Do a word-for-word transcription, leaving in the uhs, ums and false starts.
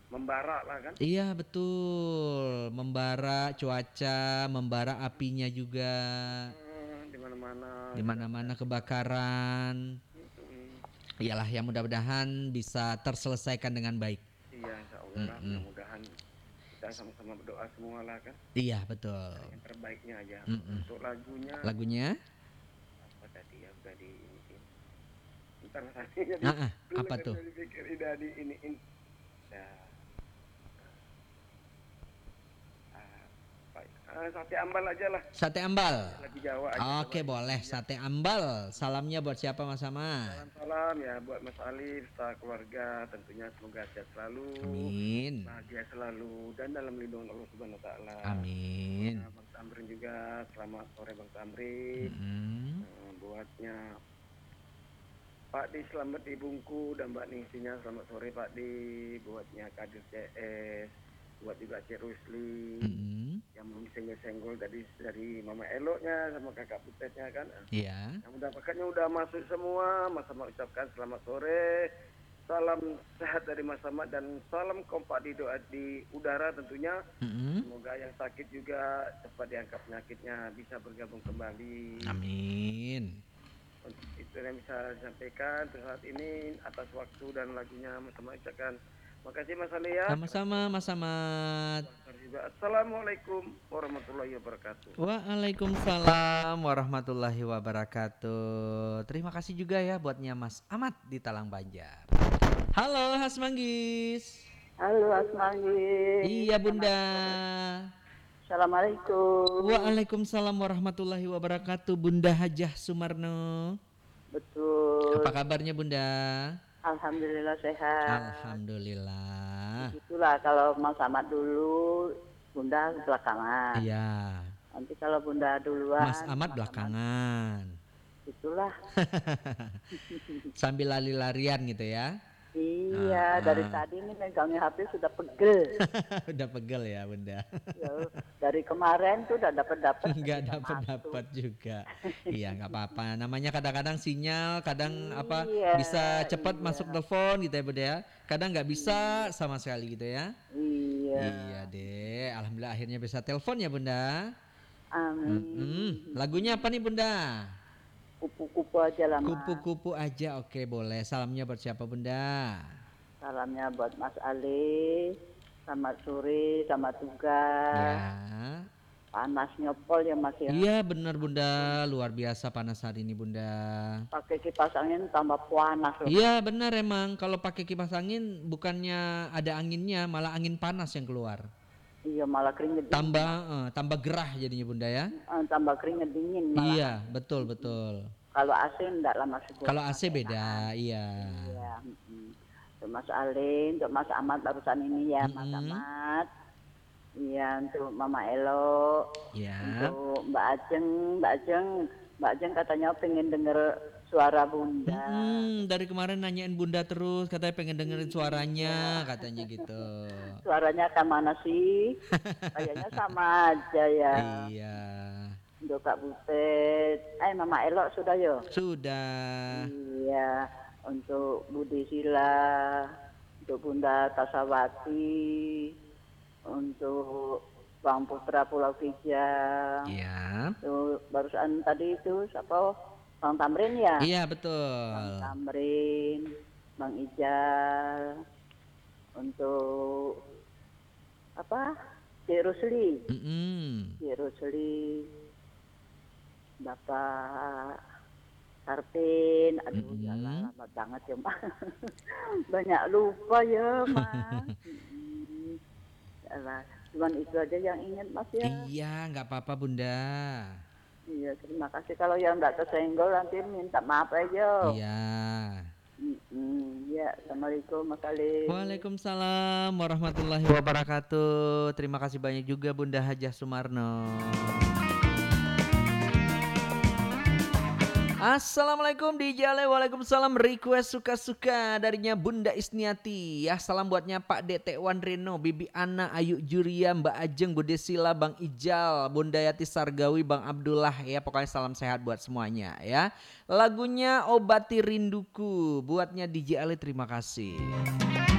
membara lah kan. Iya betul, membara cuaca, membara apinya juga. Hmm, di mana-mana. Di mana-mana kebakaran. Hmm. Iyalah yang mudah-mudahan bisa terselesaikan dengan baik. Iya, insya Allah lah, Mm-mm. mudah-mudahan kita sama-sama berdoa semua lah kan. Iya betul. Yang terbaiknya aja. Mm-mm. Untuk lagunya. Lagunya? Apa tadi ya udah di ini. Entar tadi jadi. Ah, ah, apa tuh? Dipikir udah di ini ini. Nah. Uh, sate ambal aja lah. Sate ambal. Lagu Jawa aja. Oke boleh ya. Sate ambal. Salamnya buat siapa Mas Ahmad? Salam-salam ya buat Mas Alif, serta keluarga. Tentunya semoga sehat selalu. Amin. Bahagia selalu dan dalam lindungan Allah Subhanahu Wa Taala. Amin. Nah, Bang Tamrin juga selamat sore Bang Tamrin. Mm-hmm. Nah, buatnya Pak Di selamat di Bungku dan Mbak Ningsinya selamat sore Pak Di. Buatnya Kadir C S. Buat juga Cik Rusli. Mm-hmm. Yang senggol-senggol tadi dari Mama Eloknya sama kakak Putetnya kan. Iya. Yang mendapatkannya udah masuk semua. Mas Ahmad ucapkan selamat sore. Salam sehat dari Mas Ahmad dan salam kompak di doa di udara tentunya. Mm-hmm. Semoga yang sakit juga cepat diangkat penyakitnya, bisa bergabung kembali. Amin. Itu yang bisa disampaikan saat ini atas waktu dan lagunya Mas Ahmad ucapkan. Makasih Mas Ali ya. Sama-sama Mas Ahmad. Assalamualaikum warahmatullahi wabarakatuh. Waalaikumsalam warahmatullahi wabarakatuh. Terima kasih juga ya buatnya Mas Ahmad di Talang Banjar. Halo Has Manggis. Halo Has Manggis. Iya Bunda. Assalamualaikum. Waalaikumsalam warahmatullahi wabarakatuh. Bunda Hajah Sumarno. Betul. Apa kabarnya Bunda? Alhamdulillah sehat. Alhamdulillah. Itulah kalau Mas Ahmad dulu, Bunda belakangan. Iya. Nanti kalau Bunda duluan. Mas Ahmad Mas belakangan. Ahmad. Itulah. Sambil lari-larian gitu ya. Iya, ah, dari tadi ini megangnya H P sudah pegel. Udah pegel ya Bunda. Ya, dari kemarin tuh udah dapat-dapat. Enggak dapat-dapat juga. Iya, enggak apa-apa. Namanya kadang-kadang sinyal, kadang iya, apa bisa cepat iya. masuk telepon gitu ya Bunda ya. Kadang nggak bisa sama sekali gitu ya. Iya. Iya deh. Alhamdulillah akhirnya bisa telepon ya Bunda. Amin. Mm-hmm. Lagunya apa nih Bunda? Kupu-kupu aja lah Mas. Kupu-kupu aja, oke boleh. Salamnya buat siapa Bunda? Salamnya buat Mas Ali. Selamat sore, selamat tugas. Ya. Panas nyopol ya Mas ya. Iya benar Bunda, luar biasa panas hari ini Bunda. Pakai kipas angin tambah panas loh. Iya benar emang, kalau pakai kipas angin bukannya ada anginnya, malah angin panas yang keluar. Iya malah keringet dingin. Tambah uh, tambah gerah jadinya Bunda ya. Uh, tambah keringet dingin malah. Iya betul betul. Kalau A C enggak lah Mas. Kalau A C beda, iya. Iya. Untuk Mas Alin, untuk Mas Ahmad barusan ini ya, mm-hmm. Mas Ahmad. Iya, untuk Mama Elo. Iya. Untuk Mbak Ajeng, Mbak Ajeng, Mbak Ajeng katanya pengen denger suara Bunda. Mm-hmm. Dari kemarin nanyain Bunda terus, katanya pengen dengerin suaranya, iya. Katanya gitu. Suaranya ke mana sih? Kayaknya sama aja ya. Iya. Untuk Kak Butet, eh Mama Elok sudah yo? Sudah. Iya, untuk Budi Sila, untuk Bunda Tasawati, untuk Bang Putra Pulau Kijang. Iya. Tuh barusan tadi itu siapa? Bang Tamrin ya? Iya betul. Bang Tamrin, Bang Ijal, untuk apa? Cik Rusli. Mm-hmm. Cik Rusli. Bapak Sarpin, aduh mm-hmm. jalan lama banget ya Mak. Banyak lupa ya Mas. Yalah, cuman itu aja yang ingat Mas ya. Iya, nggak apa-apa Bunda. Iya, terima kasih. Kalau yang nggak tersenggol nanti minta maaf aja. Iya. Mm-hmm. Ya, Assalamualaikum Mas Ali. Waalaikumsalam warahmatullahi wabarakatuh. Terima kasih banyak juga Bunda Hajah Sumarno. Assalamualaikum D J Ale, waalaikumsalam. Request suka-suka darinya Bunda Isniati. Ya salam buatnya Pak D T Wan Reno, Bibi Ana, Ayu Juria, Mbak Ajeng, Bude Sila, Bang Ijal, Bunda Yati Sargawi, Bang Abdullah. Ya pokoknya salam sehat buat semuanya ya. Lagunya Obati Rinduku buatnya D J Ale, terima kasih.